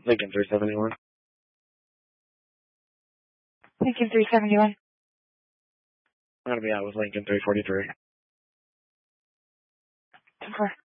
Lincoln 371. Lincoln 371. I'm going to be out with Lincoln 343. 10-4.